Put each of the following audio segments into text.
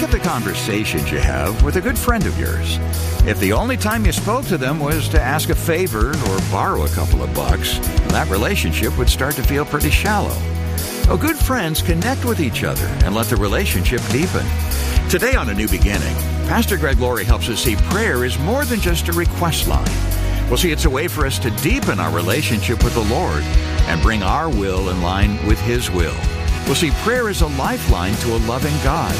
about the conversations you have with a good friend of yours. If the only time you spoke to them was to ask a favor or borrow a couple of bucks, that relationship would start to feel pretty shallow. Well, good friends connect with each other and let the relationship deepen. Today on A New Beginning, Pastor Greg Laurie helps us see prayer is more than just a request line. We'll see it's a way for us to deepen our relationship with the Lord and bring our will in line with His will. We'll see prayer is a lifeline to a loving God.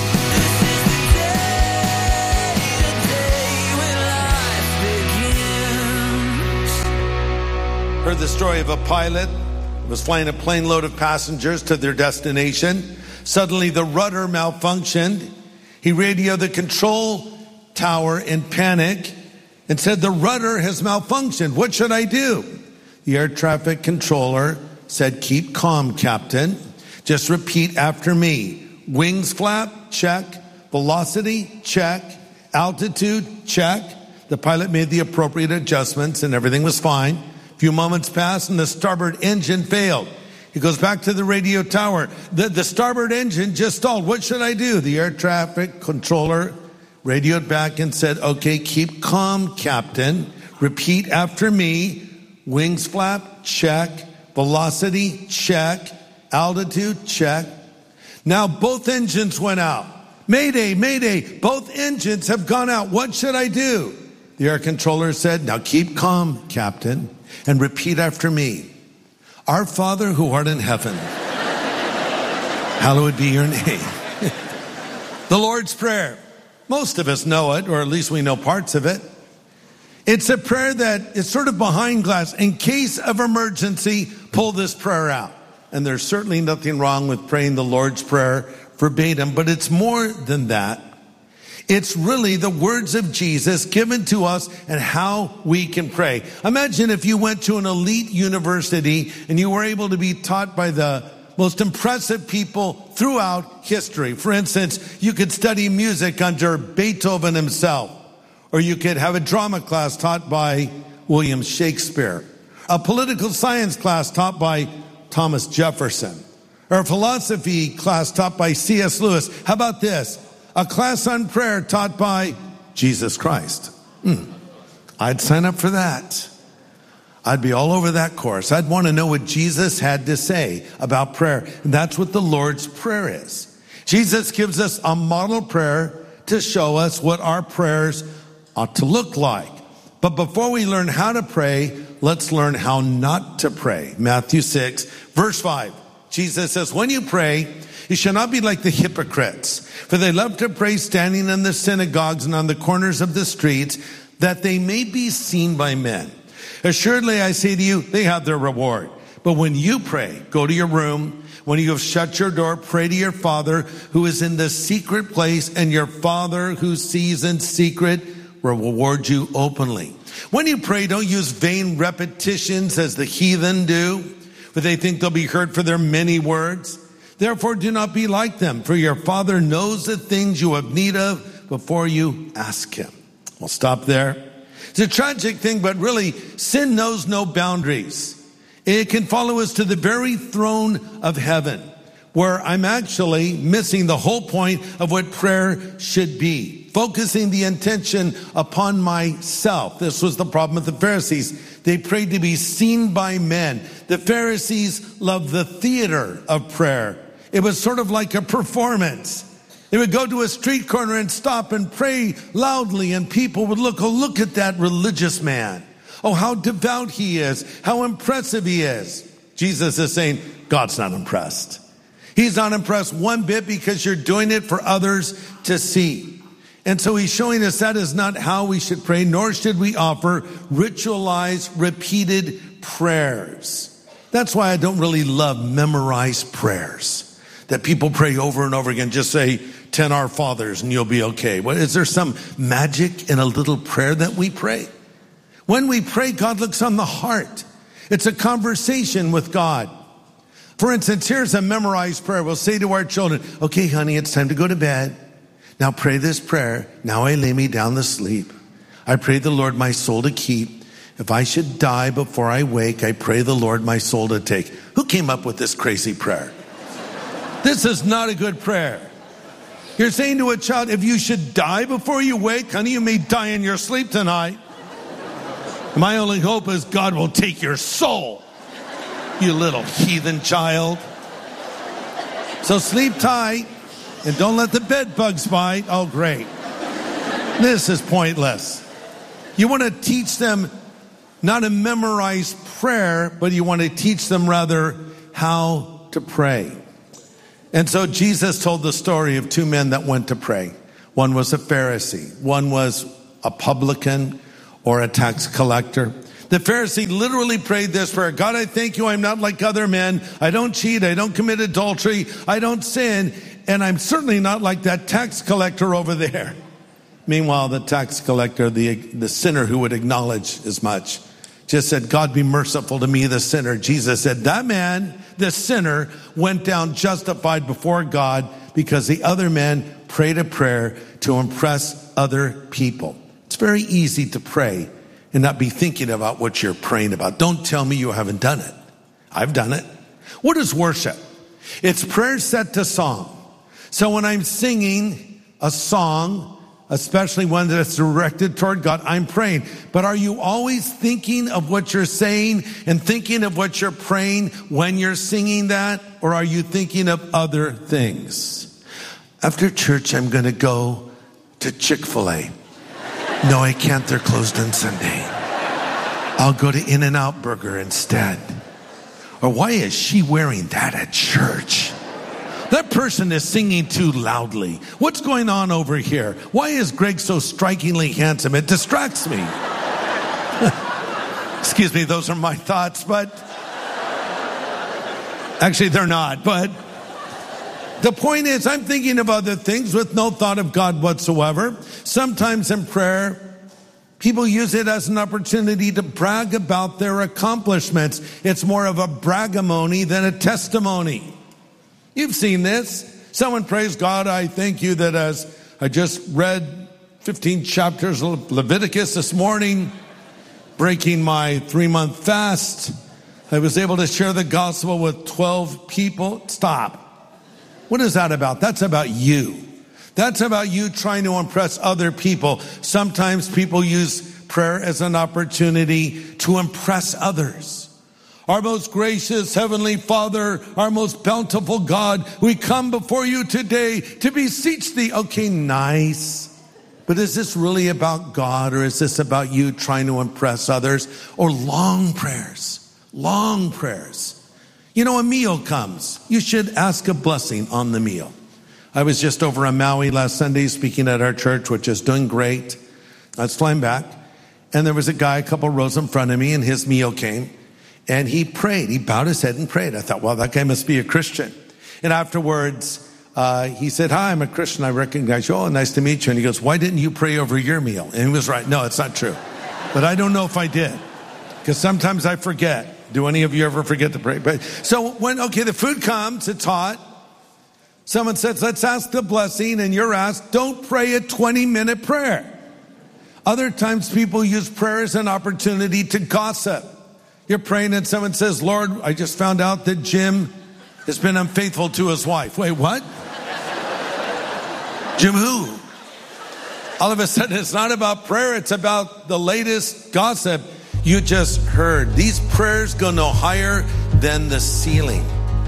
Heard the story of a pilot who was flying a plane load of passengers to their destination. Suddenly the rudder malfunctioned. He radioed the control tower in panic and said, "The rudder has malfunctioned. What should I do?" The air traffic controller said, "Keep calm, Captain. Just repeat after me. Wings flap, check. Velocity, check. Altitude, check." The pilot made the appropriate adjustments and everything was fine. A few moments passed and the starboard engine failed. He goes back to the radio tower. The starboard engine just stalled. What should I do? The air traffic controller radioed back and said, "Okay, keep calm, Captain. Repeat after me. Wings flap, check. Velocity, check. Altitude, check." Now both engines went out. "Mayday, mayday, both engines have gone out. What should I do?" The air controller said, "Now keep calm, Captain, and repeat after me. Our Father who art in heaven, hallowed be your name." The Lord's Prayer. Most of us know it, or at least we know parts of it. It's a prayer that is sort of behind glass. In case of emergency, pull this prayer out. And there's certainly nothing wrong with praying the Lord's Prayer verbatim, but it's more than that. It's really the words of Jesus given to us and how we can pray. Imagine if you went to an elite university and you were able to be taught by the most impressive people throughout history. For instance, you could study music under Beethoven himself, or you could have a drama class taught by William Shakespeare, a political science class taught by Thomas Jefferson, or a philosophy class taught by C.S. Lewis. How about this? A class on prayer taught by Jesus Christ. I'd sign up for that. I'd be all over that course. I'd want to know what Jesus had to say about prayer. And that's what the Lord's Prayer is. Jesus gives us a model prayer to show us what our prayers ought to look like. But before we learn how to pray, let's learn how not to pray. Matthew 6, verse 5. Jesus says, "When you pray, you shall not be like the hypocrites, for they love to pray standing in the synagogues and on the corners of the streets, that they may be seen by men. Assuredly, I say to you, they have their reward. But when you pray, go to your room. When you have shut your door, pray to your Father who is in the secret place, and your Father who sees in secret will reward you openly. When you pray, don't use vain repetitions as the heathen do, for they think they'll be heard for their many words. Therefore, do not be like them, for your Father knows the things you have need of before you ask Him." We'll stop there. It's a tragic thing, but really, sin knows no boundaries. It can follow us to the very throne of heaven, where I'm actually missing the whole point of what prayer should be. Focusing the intention upon myself. This was the problem with the Pharisees. They prayed to be seen by men. The Pharisees loved the theater of prayer. It was sort of like a performance. They would go to a street corner and stop and pray loudly, and people would look, "Oh, look at that religious man. Oh, how devout he is. How impressive he is." Jesus is saying, God's not impressed. He's not impressed one bit because you're doing it for others to see. And so he's showing us that is not how we should pray, nor should we offer ritualized, repeated prayers. That's why I don't really love memorized prayers that people pray over and over again. Just say 10 Our Fathers and you'll be okay. What, is there some magic in a little prayer that we pray? When we pray, God looks on the heart. It's a conversation with God. For instance, here's a memorized prayer. We'll say to our children, "Okay, honey, it's time to go to bed. Now pray this prayer. Now I lay me down to sleep. I pray the Lord my soul to keep. If I should die before I wake, I pray the Lord my soul to take." Who came up with this crazy prayer? This is not a good prayer. You're saying to a child, if you should die before you wake, honey, you may die in your sleep tonight. My only hope is God will take your soul, you little heathen child. So sleep tight and don't let the bed bugs bite. Oh, great. This is pointless. You want to teach them not to memorize prayer, but you want to teach them rather how to pray. And so Jesus told the story of two men that went to pray. One was a Pharisee. One was a publican or a tax collector. The Pharisee literally prayed this prayer: God, I thank you, I'm not like other men. I don't cheat, I don't commit adultery, I don't sin, and I'm certainly not like that tax collector over there. Meanwhile, the tax collector, the sinner who would acknowledge as much, just said, God, be merciful to me, the sinner. Jesus said, that man, the sinner, went down justified before God because the other man prayed a prayer to impress other people. It's very easy to pray and not be thinking about what you're praying about. Don't tell me you haven't done it. I've done it. What is worship? It's prayer set to song. So when I'm singing a song, especially one that's directed toward God, I'm praying. But are you always thinking of what you're saying and thinking of what you're praying when you're singing that? Or are you thinking of other things? After church, I'm going to go to Chick-fil-A. No, I can't. They're closed on Sunday. I'll go to In-N-Out Burger instead. Or why is she wearing that at church? That person is singing too loudly. What's going on over here? Why is Greg so strikingly handsome? It distracts me. Excuse me, those are my thoughts, but actually they're not. But the point is, I'm thinking of other things with no thought of God whatsoever. Sometimes in prayer, people use it as an opportunity to brag about their accomplishments. It's more of a bragamony than a testimony. You've seen this. Someone prays, God, I thank you that as I just read 15 chapters of Leviticus this morning, breaking my 3-month fast, I was able to share the gospel with 12 people. Stop. What is that about? That's about you. That's about you trying to impress other people. Sometimes people use prayer as an opportunity to impress others. Our most gracious Heavenly Father, our most bountiful God, we come before you today to beseech thee. Okay, nice. But is this really about God, or is this about you trying to impress others? Or long prayers? Long prayers. You know, a meal comes. You should ask a blessing on the meal. I was just over on Maui last Sunday speaking at our church, which is doing great. I was flying back. And there was a guy a couple rows in front of me, and his meal came. And he prayed. He bowed his head and prayed. I thought, well, that guy must be a Christian. And afterwards, he said, hi, I'm a Christian. I recognize you. Oh, nice to meet you. And he goes, why didn't you pray over your meal? And he was right. No, it's not true. But I don't know if I did, because sometimes I forget. Do any of you ever forget to pray? But so the food comes, it's hot. Someone says, let's ask the blessing, and you're asked, don't pray a 20-minute prayer. Other times people use prayer as an opportunity to gossip. You're praying and someone says, Lord, I just found out that Jim has been unfaithful to his wife. Wait, what? Jim who? All of a sudden, it's not about prayer. It's about the latest gossip you just heard. These prayers go no higher than the ceiling.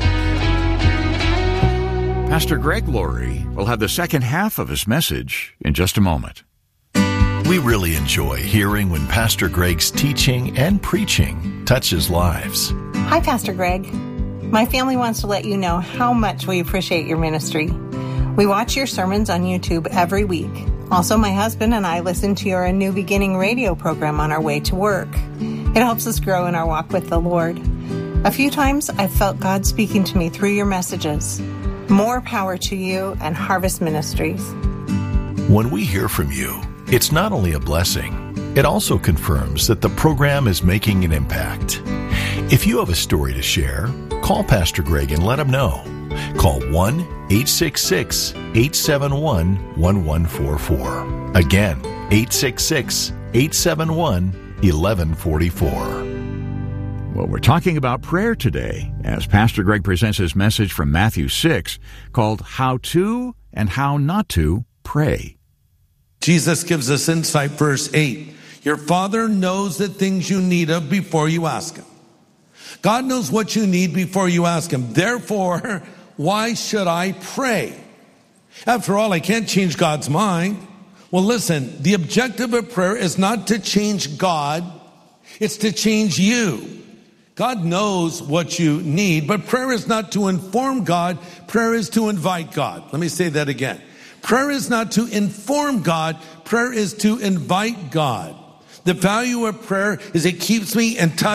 Pastor Greg Laurie will have the second half of his message in just a moment. We really enjoy hearing when Pastor Greg's teaching and preaching touches lives. Hi, Pastor Greg. My family wants to let you know how much we appreciate your ministry. We watch your sermons on YouTube every week. Also, my husband and I listen to your A New Beginning radio program on our way to work. It helps us grow in our walk with the Lord. A few times I've felt God speaking to me through your messages. More power to you and Harvest Ministries. When we hear from you, it's not only a blessing, it also confirms that the program is making an impact. If you have a story to share, call Pastor Greg and let him know. Call 1-866-871-1144. Again, 866-871-1144. Well, we're talking about prayer today as Pastor Greg presents his message from Matthew 6 called How To and how not to pray. Jesus gives us insight, verse 8. Your Father knows the things you need of before you ask Him. God knows what you need before you ask Him. Therefore, why should I pray? After all, I can't change God's mind. Well, listen, the objective of prayer is not to change God. It's to change you. God knows what you need, but prayer is not to inform God. Prayer is to invite God. Let me say that again. Prayer is not to inform God. Prayer is to invite God. The value of prayer is it keeps me in touch